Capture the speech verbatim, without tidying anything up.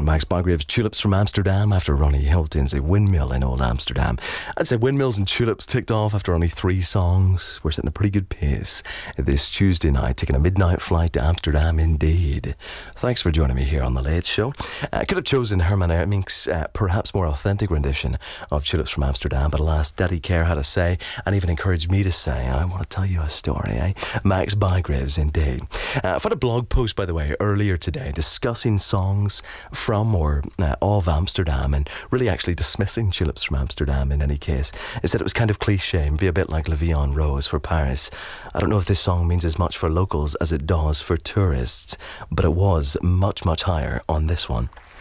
Max Bygrave's Tulips from Amsterdam after Ronnie Hilton's A Windmill in Old Amsterdam. I'd say Windmills and Tulips ticked off after only three songs. We're sitting a pretty good pace this Tuesday night, taking a midnight flight to Amsterdam indeed. Thanks for joining me here on The Late Show. I could have chosen Herman Emming's uh, perhaps more authentic rendition of Tulips from Amsterdam, but alas, Daddy Care had a say and even encouraged me to say, I want to tell you a story, eh? Max Bygraves indeed. Uh, I've had a blog post, by the way, earlier today discussing songs from or uh, of Amsterdam and really actually dismissing Tulips from Amsterdam in any case. It said it was kind of cliche and be a bit like La Vie en Rose for Paris. I don't know if this song means as much for locals as it does for tourists, but it was much, much higher on this one.